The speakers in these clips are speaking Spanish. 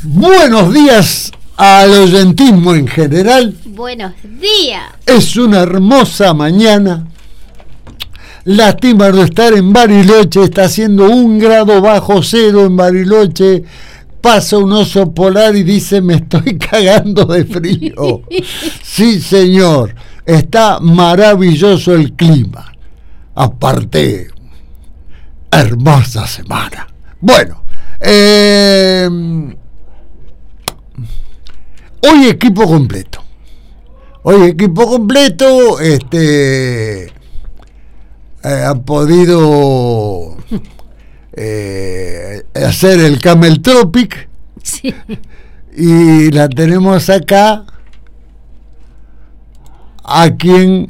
Buenos días al oyentismo en general. Buenos días. Es una hermosa mañana. Lástima no estar en Bariloche. Está haciendo 1 grado bajo cero en Bariloche. Pasa un oso polar y dice: me estoy cagando de frío. Sí, señor. Está maravilloso el clima. Aparte, hermosa semana. Bueno, hoy equipo completo. Ha podido hacer el Camel Tropic. Sí. Y la tenemos acá a quien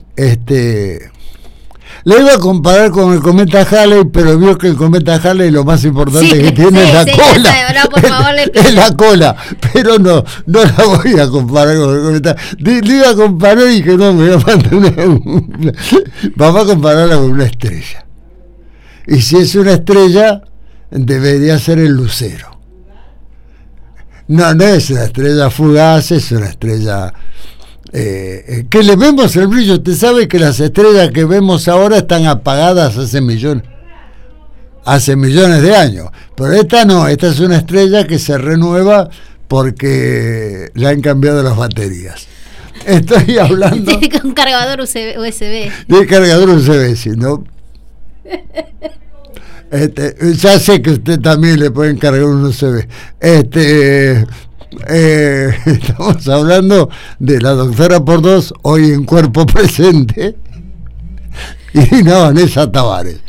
le iba a comparar con el cometa Halley, pero vio que el cometa Halley lo más importante que tiene es la cola. No, por favor, es la cola, pero no la voy a comparar con el cometa. Le iba a comparar y dije, no, me voy a mandar vamos a compararla con una estrella. Y si es una estrella, debería ser el lucero. No es una estrella fugaz, es una estrella que le vemos el brillo. Usted sabe que las estrellas que vemos ahora están apagadas hace millones de años, pero esta no, esta es una estrella que se renueva porque le han cambiado las baterías. Estoy hablando de un cargador USB. De cargador USB, sí, ¿no? Ya sé que usted también le pueden cargar un USB. Estamos hablando de la doctora por dos, hoy en cuerpo presente, y Vanessa Tavares.